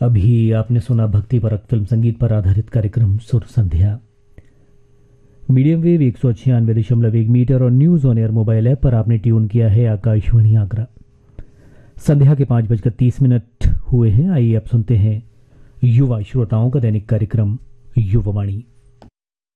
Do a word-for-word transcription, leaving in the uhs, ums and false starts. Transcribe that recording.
अभी आपने सुना भक्ति परक फिल्म संगीत पर आधारित कार्यक्रम सुर संध्या। मीडियम वेव एक सौ छियानवे दशमलव एक मीटर और news on air mobile app पर आपने ट्यून किया है आकाशवाणी आगरा। संध्या के पांच बजकर तीस मिनट हुए हैं। आइए अब सुनते हैं युवा श्रोताओं का दैनिक कार्यक्रम युवावाणी।